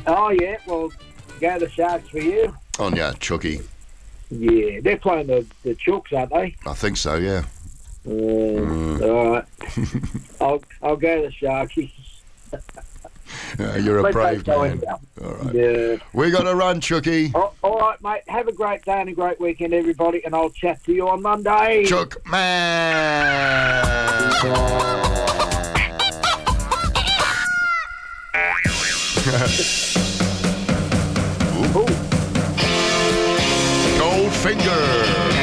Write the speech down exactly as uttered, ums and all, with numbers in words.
Oh, yeah, well, go the Sharks for you. On ya, Chucky. Yeah, they're playing the, the Chooks, aren't they? I think so, yeah. Uh, mm. All right. I'll, I'll go the Sharkies. Uh, you're a Let brave man. All right. Yeah. We got to run, Chucky. Oh, all right, mate. Have a great day and a great weekend, everybody, and I'll chat to you on Monday. Chook man. Goldfinger.